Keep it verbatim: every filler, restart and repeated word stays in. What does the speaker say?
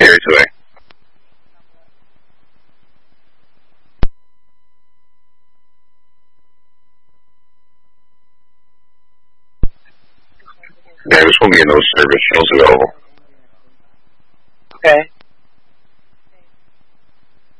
Gary today. Yeah, this will be a no service. Sales available. Okay.